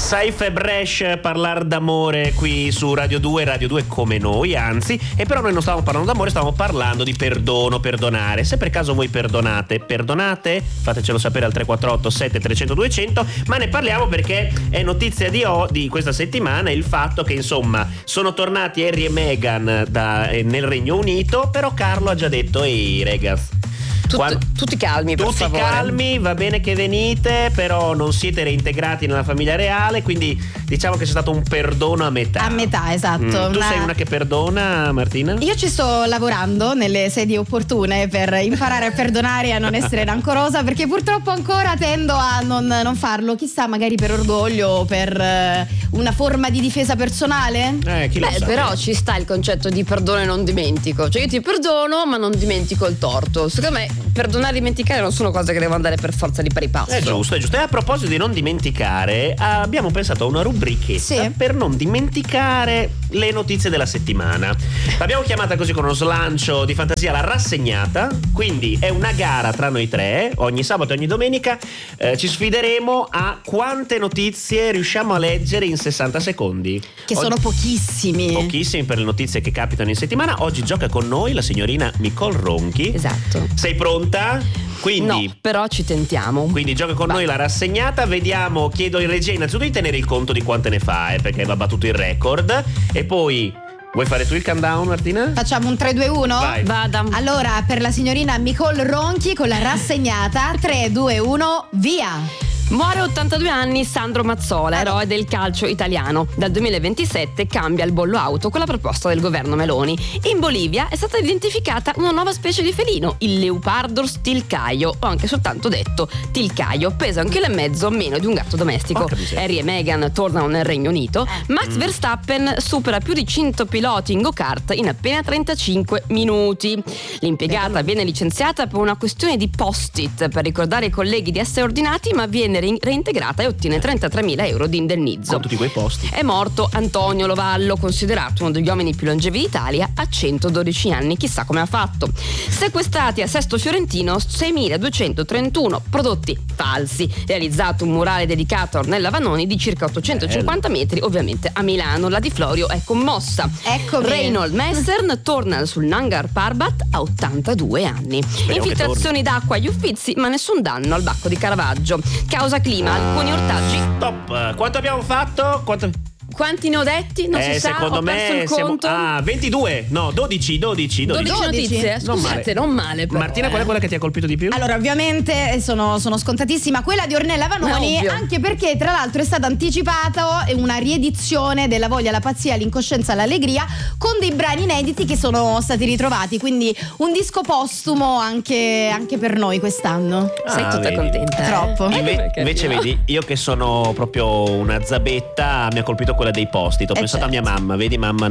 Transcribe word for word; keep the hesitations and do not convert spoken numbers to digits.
Saif Bresh, parlare d'amore qui su Radio due, Radio due come noi, anzi, e però noi non stavamo parlando d'amore, stavamo parlando di perdono, perdonare. Se per caso voi perdonate, perdonate? Fatecelo sapere al tre quattro otto sette trecento duecento, ma ne parliamo perché è notizia di, o, di questa settimana il fatto che insomma sono tornati Harry e Meghan da, eh, nel Regno Unito, però Carlo ha già detto, ehi ragazzi, Tut, Quando, tutti calmi, per tutti favore. calmi, va bene che venite, però non siete reintegrati nella famiglia reale, quindi diciamo che c'è stato un perdono a metà. A metà, esatto. Mm. Tu una... sei una che perdona, Martina? Io ci sto lavorando nelle sedie opportune per imparare a perdonare e a non essere rancorosa, perché purtroppo ancora tendo a non, non farlo. Chissà, magari per orgoglio o per eh, una forma di difesa personale? Eh, chi lo Beh, sa. però ci sta il concetto di perdono e non dimentico. Cioè io ti perdono ma non dimentico il torto. Secondo me perdonare e dimenticare non sono cose che devono andare per forza di pari passo. È giusto, è giusto. E a proposito di non dimenticare, abbiamo pensato a una rubrichetta Sì. per non dimenticare le notizie della settimana. L'abbiamo chiamata così con uno slancio di fantasia la rassegnata. Quindi è una gara tra noi tre. Ogni sabato e ogni domenica eh, ci sfideremo a quante notizie riusciamo a leggere in sessanta secondi. Che sono Oggi- pochissimi. Pochissimi per le notizie che capitano in settimana. Oggi gioca con noi la signorina Nicole Ronchi. Esatto. Sei pronta? Quindi No, però ci tentiamo. Quindi gioca con Va. noi la rassegnata. Vediamo, chiedo in regia innanzitutto di tenere il conto di quante ne fa, eh, perché va battuto il record. E poi vuoi fare tu il countdown, Martina? Facciamo un tre due uno? Vai. Vada. Allora, per la signorina Nicole Ronchi con la rassegnata, tre due uno, via! Muore a ottantadue anni Sandro Mazzola, eroe del calcio italiano. Dal duemilaventisette cambia il bollo auto con la proposta del governo Meloni. In Bolivia è stata identificata una nuova specie di felino, il Leopardus tilcaio, o anche soltanto detto tilcaio. Pesa un chilo e mezzo meno di un gatto domestico. Porca miseria. Harry e Meghan tornano nel Regno Unito. Max Verstappen supera più di cento piloti in go-kart in appena trentacinque minuti. L'impiegata viene licenziata per una questione di post-it per ricordare ai colleghi di essere ordinati, ma viene re- reintegrata e ottiene trentatremila euro di indennizzo. Con tutti quei posti. È morto Antonio Lovallo, considerato uno degli uomini più longevi d'Italia, a centododici anni. Chissà come ha fatto. Sequestrati a Sesto Fiorentino seimiladuecentotrentuno prodotti falsi. Realizzato un murale dedicato a Ornella Vanoni di circa ottocentocinquanta metri, ovviamente a Milano. La Di Florio è commossa. Eccomi. Reynold Messern torna sul Nangar Parbat a ottantadue anni. Speriamo che Infiltrazioni d'acqua agli Uffizi, ma nessun danno al Bacco di Caravaggio. Causa clima, alcuni ortaggi. Top. Quanto abbiamo fatto? Quanto... Quanti ne ho detti? Non eh, si sa, secondo ho perso me il siamo... conto. Ah, ventidue. No, dodici, dodici, dodici. dodici notizie, Non scusate, non male. male, però, Martina, qual è eh. quella che ti ha colpito di più? Allora, ovviamente sono, sono scontatissima quella di Ornella Vanoni, Ovvio. anche perché tra l'altro è stata anticipata una riedizione della Voglia, la pazzia, l'incoscienza, l'allegria, con dei brani inediti che sono stati ritrovati, quindi un disco postumo anche, anche per noi quest'anno. Sei Ah, tutta vedi. contenta. eh? Troppo. Inve- Perché invece no? vedi, io che sono proprio una zabetta, mi ha colpito quella dei posti. Ho Eh, pensato a mia certo. mamma, vedi mamma,